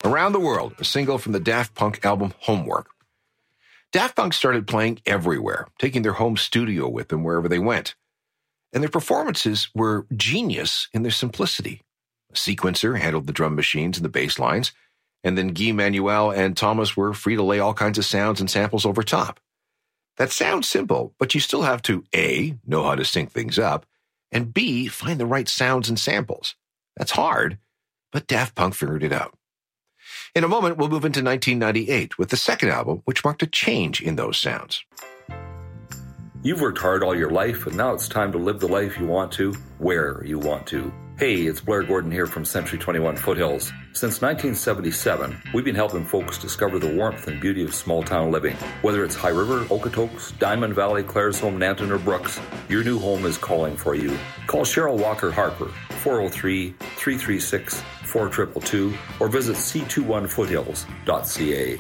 Around the World, a single from the Daft Punk album Homework. Daft Punk started playing everywhere, taking their home studio with them wherever they went. And their performances were genius in their simplicity. A sequencer handled the drum machines and the bass lines, and then Guy Manuel and Thomas were free to lay all kinds of sounds and samples over top. That sounds simple, but you still have to A, know how to sync things up, and B, find the right sounds and samples. That's hard, but Daft Punk figured it out. In a moment, we'll move into 1998 with the second album, which marked a change in those sounds. You've worked hard all your life, and now it's time to live the life you want to, where you want to. Hey, it's Blair Gordon here from Century 21 Foothills. Since 1977, we've been helping folks discover the warmth and beauty of small-town living. Whether it's High River, Okotoks, Diamond Valley, Claresholm, Nanton, or Brooks, your new home is calling for you. Call Cheryl Walker Harper, 403-336-4222, or visit c21foothills.ca.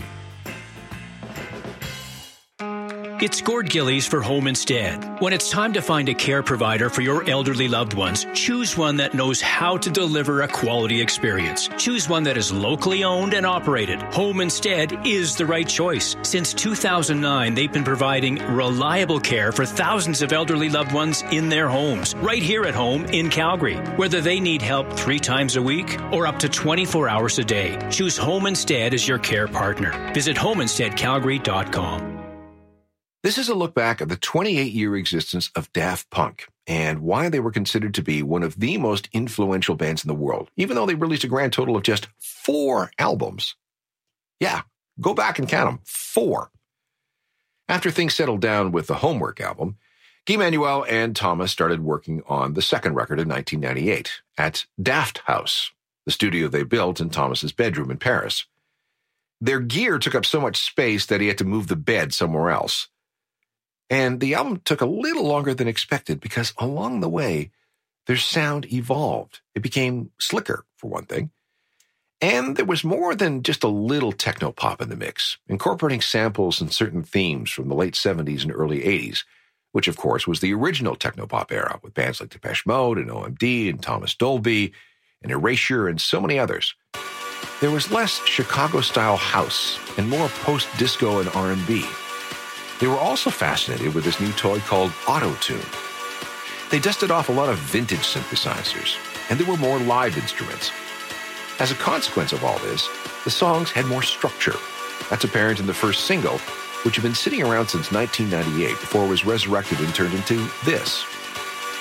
It's Gord Gillies for Home Instead. When it's time to find a care provider for your elderly loved ones, choose one that knows how to deliver a quality experience. Choose one that is locally owned and operated. Home Instead is the right choice. Since 2009, they've been providing reliable care for thousands of elderly loved ones in their homes, right here at home in Calgary. Whether they need help 3 times a week or up to 24 hours a day, choose Home Instead as your care partner. Visit homeinsteadcalgary.com. This is a look back at the 28-year existence of Daft Punk and why they were considered to be one of the most influential bands in the world, even though they released a grand total of just 4 albums. Yeah, go back and count them, 4. After things settled down with the Homework album, Guy Manuel and Thomas started working on the second record in 1998 at Daft House, the studio they built in Thomas's bedroom in Paris. Their gear took up so much space that he had to move the bed somewhere else. And the album took a little longer than expected because along the way, their sound evolved. It became slicker, for one thing. And there was more than just a little techno-pop in the mix, incorporating samples and certain themes from the late 70s and early 80s, which, of course, was the original techno-pop era with bands like Depeche Mode and OMD and Thomas Dolby and Erasure and so many others. There was less Chicago-style house and more post-disco and R&B. They were also fascinated with this new toy called Auto-Tune. They dusted off a lot of vintage synthesizers, and there were more live instruments. As a consequence of all this, the songs had more structure. That's apparent in the first single, which had been sitting around since 1998 before it was resurrected and turned into this.